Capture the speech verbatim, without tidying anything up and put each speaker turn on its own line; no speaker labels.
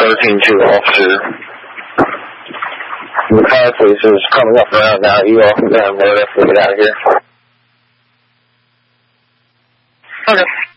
thirteen two officer. The fire police is coming up around now. You all can go ahead and get out of here.
Okay.